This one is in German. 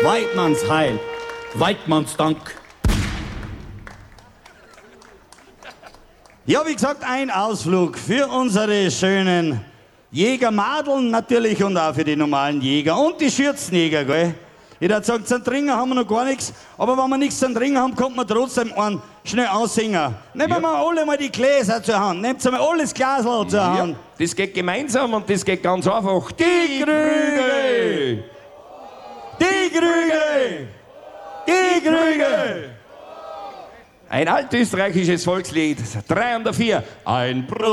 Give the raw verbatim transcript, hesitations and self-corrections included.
Weidmanns Heil, Weidmanns Dank. Ja, wie gesagt, ein Ausflug für unsere schönen Jägermadeln natürlich und auch für die normalen Jäger und die Schürzenjäger, gell? Ich würde sagen, zum Trinken haben wir noch gar nichts, aber wenn wir nichts zum Trinken haben, kommt man trotzdem einen schnell ansingen. Nehmen Ja. wir alle mal die Gläser zur Hand, nehmt mal alles Glasl zur Hand. Ja, das geht gemeinsam und das geht ganz einfach. Die Krüge! Die Krüge! Die Krüge! Ein altösterreichisches Volkslied, drei und vier. Ein Brot.